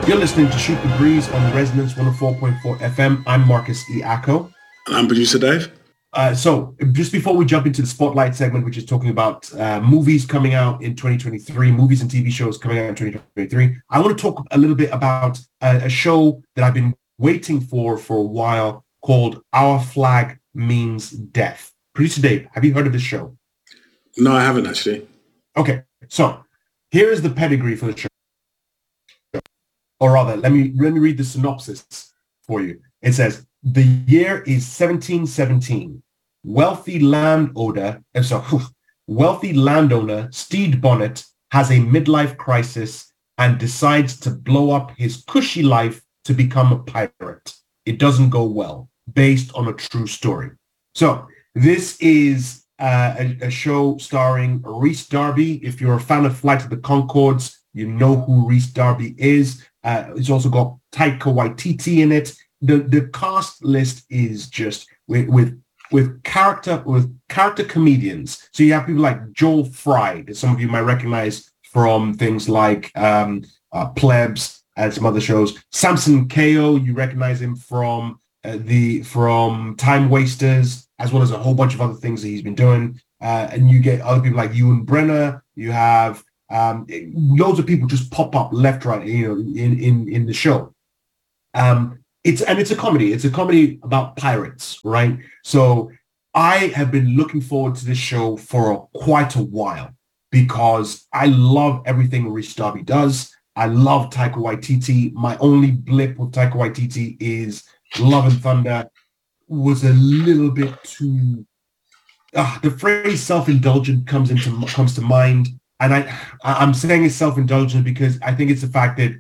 You're listening to Shoot the Breeze on Resonance 104.4 FM. I'm Marcus E. Acko. And I'm producer Dave. So just before we jump into the Spotlight segment, which is talking about movies coming out in 2023, movies and TV shows coming out in 2023, I want to talk a little bit about a show that I've been waiting for a while called Our Flag Means Death. Producer Dave, have you heard of this show? No, I haven't actually. Okay, so here is the pedigree for the show. Or rather, let me read the synopsis for you. It says, the year is 1717. Wealthy landowner Stede Bonnet has a midlife crisis and decides to blow up his cushy life to become a pirate. It doesn't go well, based on a true story. So this is a show starring Rhys Darby. If you're a fan of Flight of the Conchords, you know who Rhys Darby is. It's also got Taika Waititi in it. The cast list is just with character comedians. So you have people like Joel Fry, that some of you might recognize from things like Plebs and some other shows. Samson Kayo, you recognize him from Time Wasters, as well as a whole bunch of other things that he's been doing. And you get other people like Ewan Brenner. You have loads of people just pop up left, right, in the show. It's a comedy. It's a comedy about pirates, right? So I have been looking forward to this show for quite a while because I love everything Rhys Darby does. I love Taika Waititi. My only blip with Taika Waititi is Love and Thunder was a little bit too. The phrase self-indulgent comes to mind. And I'm saying it's self-indulgent because I think it's the fact that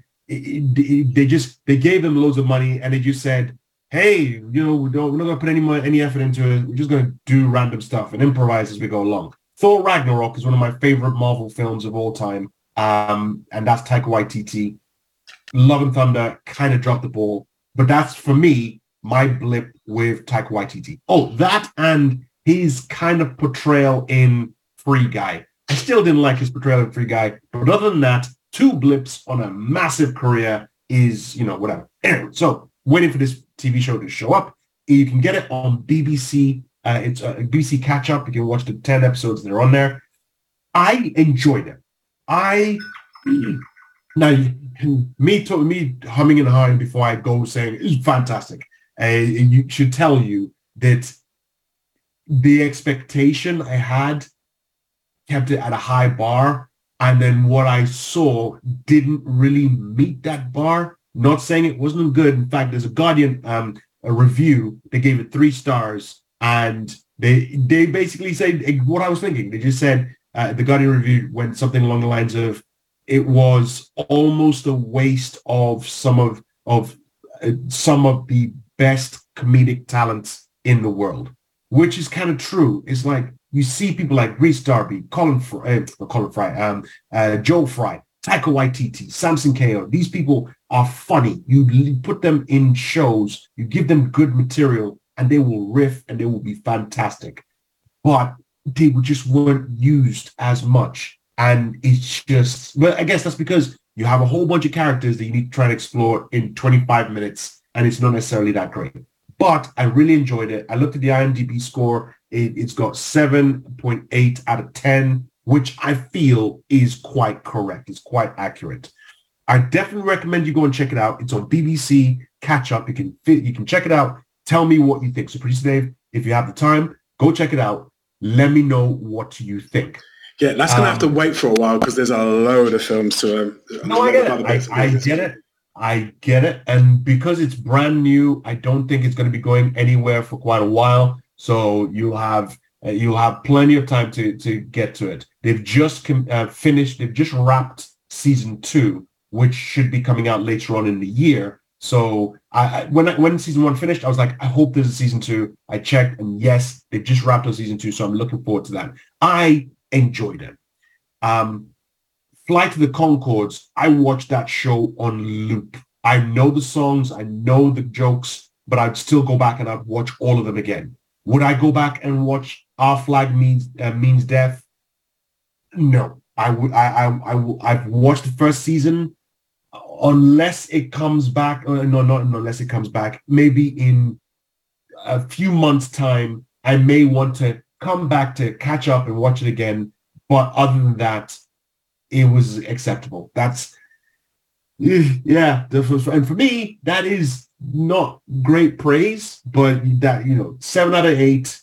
they gave them loads of money and they just said, hey, we're not going to put any effort into it. We're just going to do random stuff and improvise as we go along. Thor Ragnarok is one of my favorite Marvel films of all time. And that's Taika Waititi. Love and Thunder kind of dropped the ball. But that's, for me, my blip with Taika Waititi. Oh, that and his kind of portrayal in Free Guy. I still didn't like his portrayal of Free Guy, but other than that, 2 blips on a massive career is, whatever. Anyway, so waiting for this TV show to show up. You can get it on BBC. It's a BBC catch-up. You can watch the 10 episodes that are on there. I enjoyed it. Me humming and hawing before I go saying it's fantastic. You should tell you that the expectation I had kept it at a high bar, and then what I saw didn't really meet that bar. Not saying it wasn't good. In fact, there's a Guardian a review. They gave it 3 stars, and they basically said what I was thinking. They just said the Guardian review went something along the lines of it was almost a waste of some of the best comedic talents in the world, which is kind of true. It's like, you see people like Rhys Darby, Joel Fry, Taika Waititi, Samson Kayo. These people are funny. You put them in shows, you give them good material, and they will riff and they will be fantastic. But they just weren't used as much. And it's just, but I guess that's because you have a whole bunch of characters that you need to try and explore in 25 minutes, and it's not necessarily that great. But I really enjoyed it. I looked at the IMDb score. It's got 7.8 out of 10, which I feel is quite correct. It's quite accurate. I definitely recommend you go and check it out. It's on BBC Catch Up. You can check it out. Tell me what you think. So, Producer Dave, if you have the time, go check it out. Let me know what you think. Yeah, that's going to have to wait for a while because there's a load of films to... No, I get it. I get it. I get it. And because it's brand new, I don't think it's going to be going anywhere for quite a while. So you'll have plenty of time to get to it. They've just finished. They've just wrapped season 2, which should be coming out later on in the year. So when season 1 finished, I was like, I hope there's a season 2. I checked, and yes, they've just wrapped on season 2. So I'm looking forward to that. I enjoyed it. Flight of the Conchords, I watched that show on loop. I know the songs, I know the jokes, but I'd still go back and I'd watch all of them again. Would I go back and watch Our Flag Means Death? No. I've watched the first season unless it comes back, no, not unless it comes back, maybe in a few months' time, I may want to come back to catch up and watch it again. But other than that, it was acceptable. That's, yeah. And for me, that is not great praise, but that, 7 out of 8,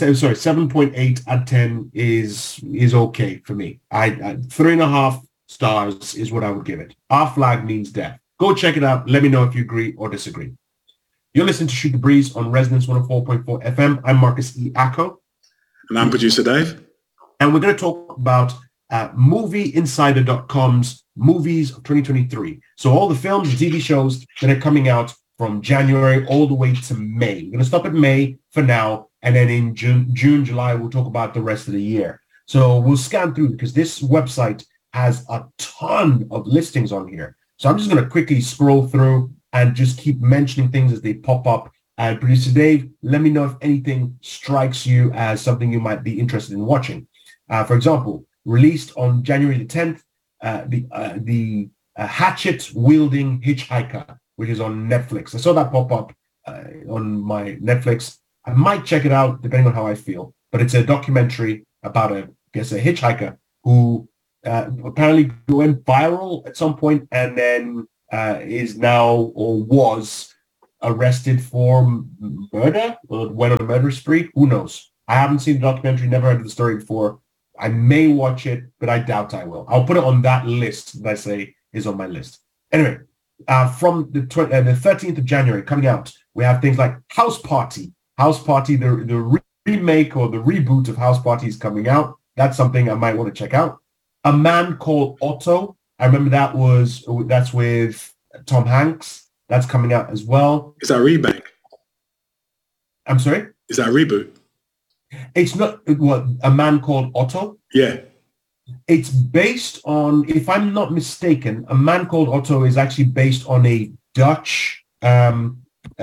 7.8 out of 10 is okay for me. I 3.5 stars is what I would give it. Our flag means death. Go check it out. Let me know if you agree or disagree. You're listening to Shoot the Breeze on Resonance 104.4 FM. I'm Marcus E. Acko. And I'm producer Dave. And we're going to talk about MovieInsider.com's movies of 2023. So all the films and TV shows that are coming out from January all the way to May. We're going to stop at May for now. And then in June, July, we'll talk about the rest of the year. So we'll scan through because this website has a ton of listings on here. So I'm just going to quickly scroll through and just keep mentioning things as they pop up. And producer Dave, let me know if anything strikes you as something you might be interested in watching. For example, released on January the 10th, the hatchet-wielding hitchhiker, which is on Netflix. I saw that pop up on my Netflix. I might check it out depending on how I feel. But it's a documentary about a hitchhiker who apparently went viral at some point and then is now or was arrested for murder or went on a murder spree. Who knows? I haven't seen the documentary, never heard of the story before. I may watch it, but I doubt I will. I'll put it on that list that I say is on my list. Anyway, from the 13th of January coming out, we have things like House Party. House Party, the remake or the reboot of House Party is coming out. That's something I might want to check out. A Man Called Otto. I remember that's with Tom Hanks. That's coming out as well. Is that a remake? I'm sorry? Is that a reboot? It's not, what, A Man Called Otto? Yeah. It's based on, if I'm not mistaken, A Man Called Otto is actually based on a Dutch film,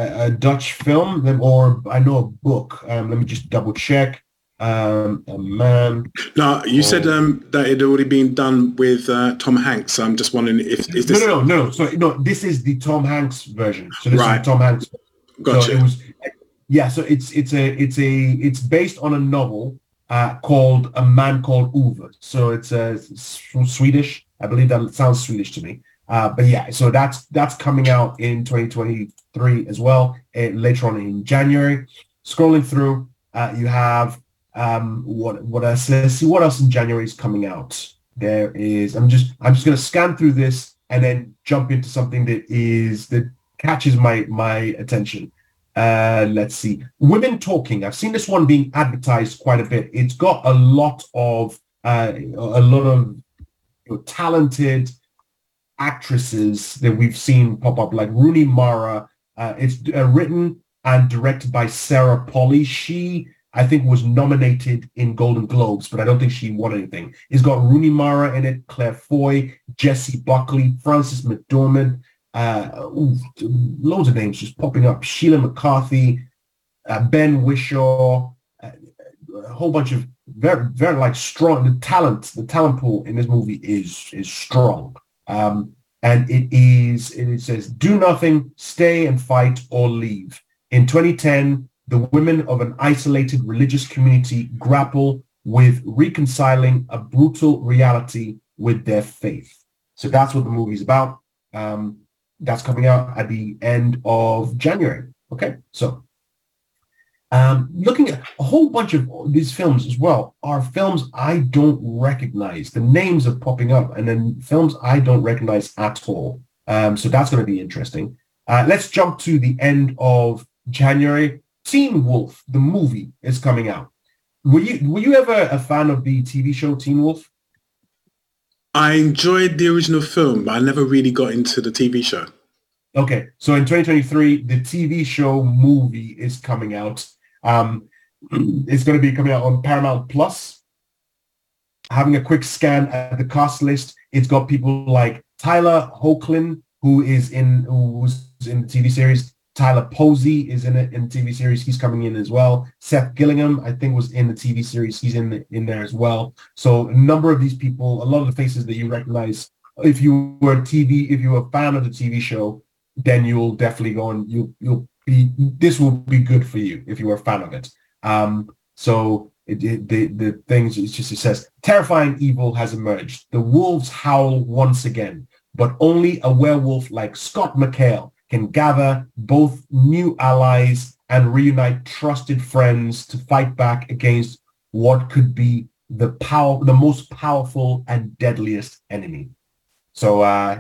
or I know a book. Let me just double check. A Man. No, you said that it had already been done with Tom Hanks. So I'm just wondering if is this. No. So this is the Tom Hanks version. So this is the Tom Hanks. Gotcha. So it was. Yeah, so it's based on a novel called A Man Called Ove. So it's Swedish. I believe that sounds Swedish to me. But yeah, so that's coming out in 2023 as well, later on in January. Scrolling through, you have what else? Let's see what else in January is coming out. There is. I'm just going to scan through this and then jump into something that catches my attention. Let's see. Women Talking. I've seen this one being advertised quite a bit. It's got a lot of talented actresses that we've seen pop up, like Rooney Mara. It's written and directed by Sarah Polley. She, I think, was nominated in Golden Globes, but I don't think she won anything. It's got Rooney Mara in it, Claire Foy, Jessie Buckley, Frances McDormand. Loads of names just popping up. Sheila McCarthy, Ben Whishaw, a whole bunch of very, very like strong. The talent pool in this movie is strong. And it says, do nothing, stay and fight or leave. In 2010, the women of an isolated religious community grapple with reconciling a brutal reality with their faith. So that's what the movie's about. That's coming out at the end of January. Okay, so looking at a whole bunch of these films as well are films I don't recognize. The names are popping up, and then films I don't recognize at all. So that's going to be interesting. Let's jump to the end of January. Teen Wolf, the movie, is coming out. Were you ever a fan of the TV show Teen Wolf? I enjoyed the original film, but I never really got into the TV show. Okay, so in 2023, the TV show movie is coming out. It's going to be coming out on Paramount Plus. Having a quick scan at the cast list, it's got people like Tyler Hoechlin, who's in the TV series. Tyler Posey is in it in the TV series. He's coming in as well. Seth Gillingham, I think, was in the TV series. He's in there as well. So a number of these people, a lot of the faces that you recognize if you were a fan of the TV show, then you'll definitely go and this will be good for you if you were a fan of it. The things, it says, terrifying evil has emerged. The wolves howl once again, but only a werewolf like Scott McHale can gather both new allies and reunite trusted friends to fight back against what could be the most powerful and deadliest enemy. So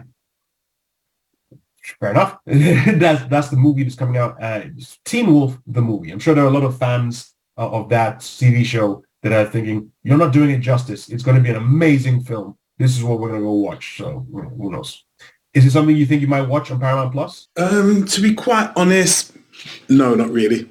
fair enough. that's the movie that's coming out. Teen Wolf, the movie. I'm sure there are a lot of fans of that TV show that are thinking, you're not doing it justice. It's going to be an amazing film. This is what we're going to go watch. So who knows? Is it something you think you might watch on Paramount Plus? To be quite honest, no, not really.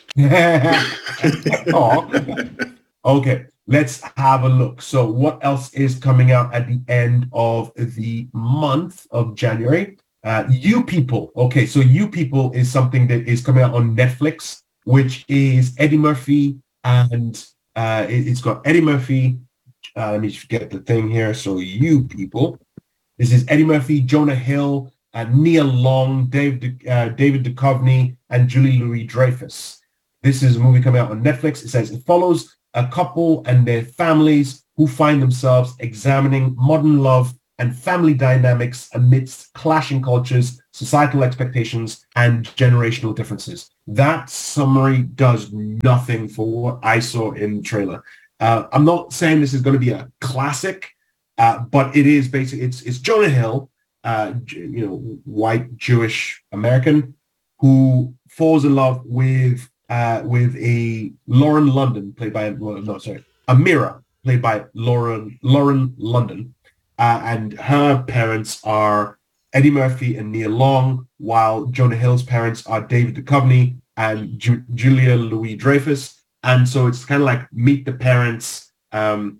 Oh. Okay, let's have a look. So what else is coming out at the end of the month of January? You People. Okay, so You People is something that is coming out on Netflix, which is Eddie Murphy, and it's got Eddie Murphy. Let me just get the thing here. So You People. This is Eddie Murphy, Jonah Hill, Nia Long, David Duchovny, and Julie Louis-Dreyfus. This is a movie coming out on Netflix. It says it follows a couple and their families who find themselves examining modern love and family dynamics amidst clashing cultures, societal expectations, and generational differences. That summary does nothing for what I saw in the trailer. I'm not saying this is going to be a classic, but it is basically, it's Jonah Hill, white Jewish American, who falls in love with a Lauren London, Amira, played by Lauren London, and her parents are Eddie Murphy and Nia Long, while Jonah Hill's parents are David Duchovny and Julia Louis-Dreyfus. And so it's kind of like Meet the Parents, father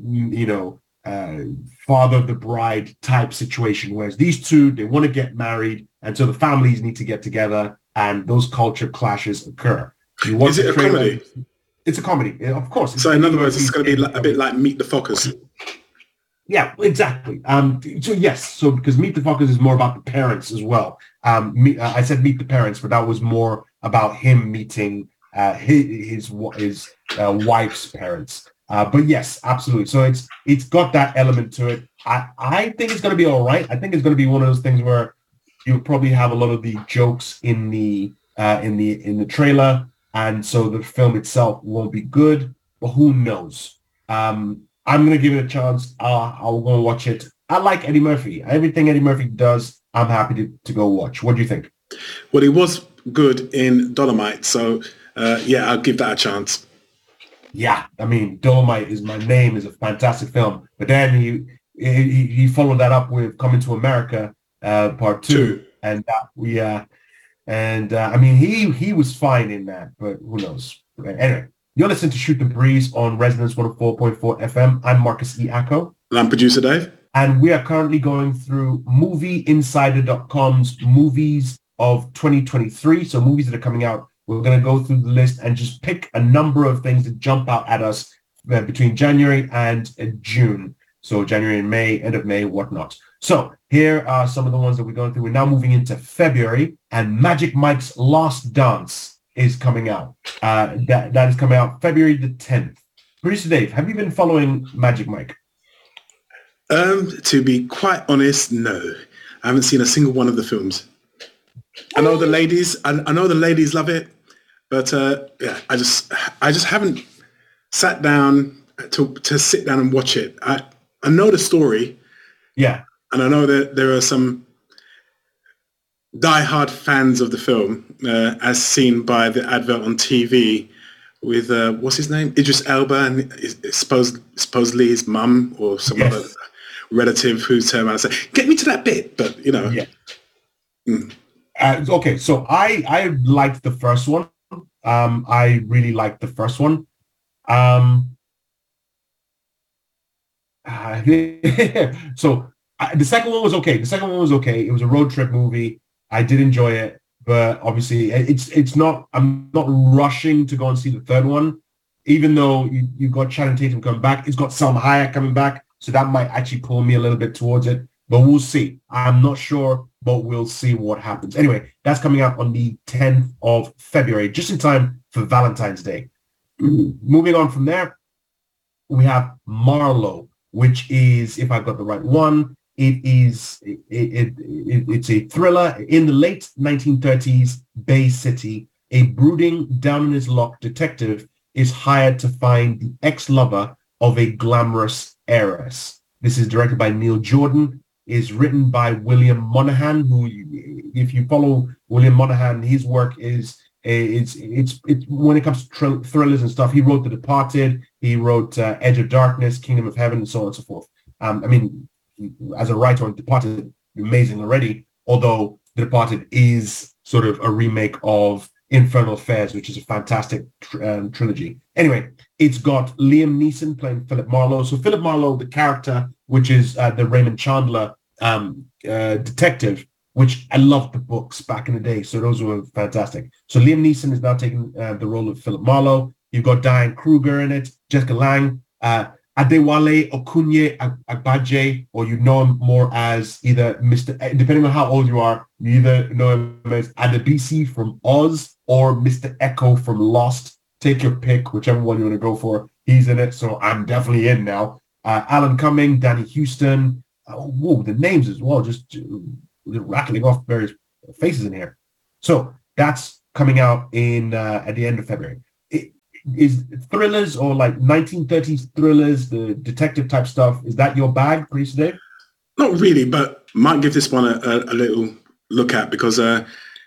of the bride type situation, whereas these two, they want to get married, and so the families need to get together, and those culture clashes occur. Is it a comedy? It's a comedy, of course. So in other words, it's going to be a bit like Meet the Fockers. Yeah, exactly. So yes, so because Meet the Fockers is more about the parents as well. I said Meet the Parents, but that was more about him meeting his wife's parents. But yes, absolutely. So it's got that element to it. I think it's going to be all right. I think it's going to be one of those things where you'll probably have a lot of the jokes in the trailer, and so the film itself won't be good. But who knows? I'm going to give it a chance. I'll go and watch it. I like Eddie Murphy. Everything Eddie Murphy does, I'm happy to go watch. What do you think? Well, he was good in Dolomite, so I'll give that a chance. Yeah, I mean, Dolomite is My Name is a fantastic film, but then he followed that up with Coming to America Part 2, and I mean, he was fine in that, but who knows? Anyway. You're listening to Shoot the Breeze on Resonance 104.4 FM. I'm Marcus E. Acko. And I'm producer Dave. And we are currently going through MovieInsider.com's movies of 2023. So movies that are coming out. We're going to go through the list and just pick a number of things that jump out at us between January and June. So January and May, end of May, whatnot. So here are some of the ones that we're going through. We're now moving into February, and Magic Mike's Last Dance is coming out. That is coming out February the 10th. Producer Dave, have you been following Magic Mike? To be quite honest, no. I haven't seen a single one of the films. I know the ladies love it, but I just haven't sat down to sit down and watch it. I know the story. Yeah. And I know that there are some die-hard fans of the film, as seen by the advert on TV with, what's his name? Idris Elba, and supposedly his mum or some other relative who's turned around and said, get me to that bit, but, Yeah. Okay, so I liked the first one. I really liked the first one. So the second one was okay. It was a road trip movie. I did enjoy it, but obviously it's not. I'm not rushing to go and see the third one, even though you got Channing Tatum coming back. It's got Salma Hayek coming back, so that might actually pull me a little bit towards it. but we'll see. I'm not sure, but we'll see what happens. Anyway, that's coming out on the 10th of February, just in time for Valentine's Day. Moving on from there, we have Marlowe, which is, if I've got the right one, it's a thriller in the late 1930s Bay City. A brooding, down-on-his-luck detective is hired to find the ex-lover of a glamorous heiress. This is directed by Neil Jordan, is written by William Monahan, who, if you follow William Monahan, his work is it's when it comes to thrillers and stuff. He wrote The Departed, he wrote Edge of Darkness, Kingdom of Heaven, and so on and so forth. I mean, as a writer on Departed, amazing already, although The Departed is sort of a remake of Infernal Affairs, which is a fantastic trilogy. Anyway, it's got Liam Neeson playing Philip Marlowe. So Philip Marlowe, the character, which is the Raymond Chandler detective, which I loved the books back in the day. So those were fantastic. So Liam Neeson is now taking the role of Philip Marlowe. You've got Diane Kruger in it, Jessica Lange, Adewale Okunye Agbaje, or you know him more as either Mr. Depending on how old you are, you either know him as Adebisi from Oz or Mr. Echo from Lost. Take your pick, whichever one you want to go for. He's in it, so I'm definitely in now. Alan Cumming, Danny Houston. Whoa, the names as well, just rattling off various faces in here. So that's coming out in at the end of February. Is thrillers or like 1930s thrillers, the detective type stuff, is that your bag, Producer Dave? Not really, but might give this one a little look at because